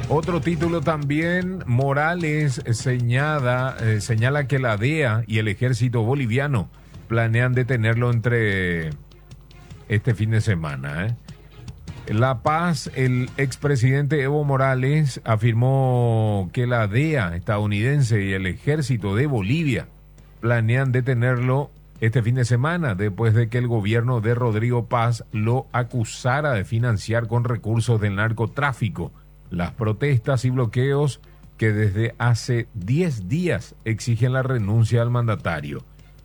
Otro título también, Morales señala que la DEA y el ejército boliviano planean detenerlo entre este fin de semana. La Paz, el expresidente Evo Morales afirmó que la DEA estadounidense y el ejército de Bolivia planean detenerlo este fin de semana después de que el gobierno de Rodrigo Paz lo acusara de financiar con recursos del narcotráfico las protestas y bloqueos que desde hace 10 días exigen la renuncia al mandatario.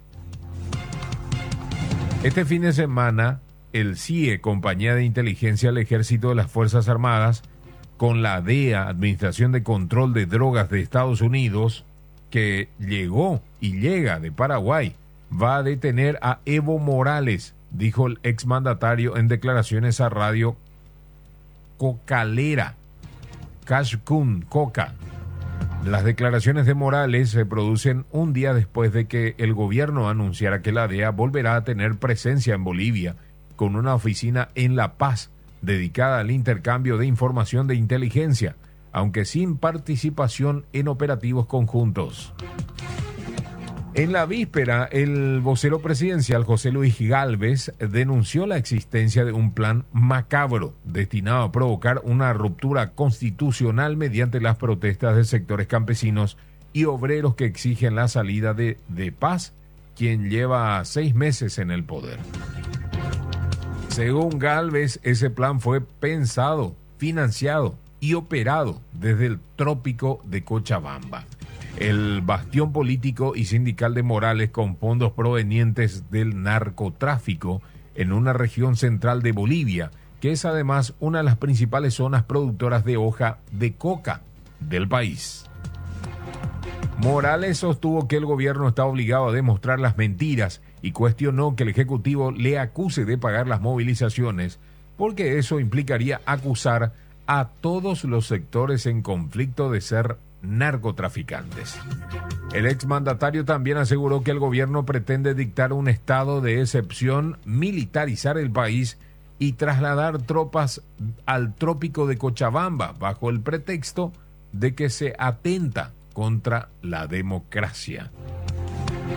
Este fin de semana, el CIE, Compañía de Inteligencia del Ejército de las Fuerzas Armadas, con la DEA, Administración de Control de Drogas de Estados Unidos, que llegó y llega de Paraguay, va a detener a Evo Morales, dijo el exmandatario en declaraciones a Radio Cocalera, Cashcun Coca. Las declaraciones de Morales se producen un día después de que el gobierno anunciara que la DEA volverá a tener presencia en Bolivia con una oficina en La Paz dedicada al intercambio de información de inteligencia, aunque sin participación en operativos conjuntos. En la víspera, el vocero presidencial José Luis Gálvez denunció la existencia de un plan macabro destinado a provocar una ruptura constitucional mediante las protestas de sectores campesinos y obreros que exigen la salida de Paz, quien lleva 6 meses en el poder. Según Gálvez, ese plan fue pensado, financiado y operado desde el trópico de Cochabamba, el bastión político y sindical de Morales, con fondos provenientes del narcotráfico en una región central de Bolivia, que es además una de las principales zonas productoras de hoja de coca del país. Morales sostuvo que el gobierno está obligado a demostrar las mentiras y cuestionó que el Ejecutivo le acuse de pagar las movilizaciones, porque eso implicaría acusar a todos los sectores en conflicto de ser narcotraficantes. El exmandatario también aseguró que el gobierno pretende dictar un estado de excepción, militarizar el país y trasladar tropas al trópico de Cochabamba bajo el pretexto de que se atenta contra la democracia.